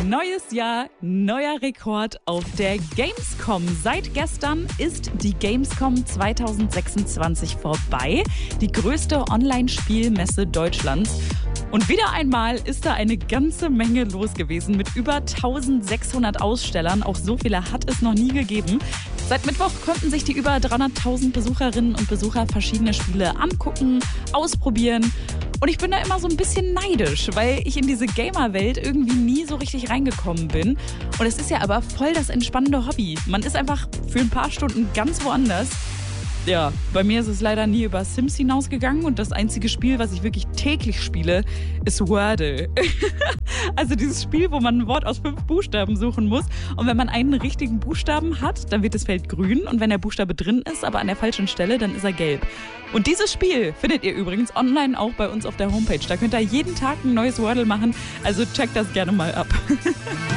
Neues Jahr, neuer Rekord auf der Gamescom. Seit gestern ist die Gamescom 2026 vorbei. Die größte Online-Spielmesse Deutschlands. Und wieder einmal ist da eine ganze Menge los gewesen mit über 1600 Ausstellern. Auch so viele hat es noch nie gegeben. Seit Mittwoch konnten sich die über 300.000 Besucherinnen und Besucher verschiedene Spiele angucken, ausprobieren. Und ich bin da immer so ein bisschen neidisch, weil ich in diese Gamer-Welt irgendwie nie so richtig reingekommen bin. Und es ist ja aber voll das entspannende Hobby. Man ist einfach für ein paar Stunden ganz woanders. Ja, bei mir ist es leider nie über Sims hinausgegangen und das einzige Spiel, was ich wirklich täglich spiele, ist Wordle. Also dieses Spiel, wo man ein Wort aus 5 Buchstaben suchen muss und wenn man einen richtigen Buchstaben hat, dann wird das Feld grün und wenn der Buchstabe drin ist, aber an der falschen Stelle, dann ist er gelb. Und dieses Spiel findet ihr übrigens online auch bei uns auf der Homepage. Da könnt ihr jeden Tag ein neues Wordle machen, also checkt das gerne mal ab.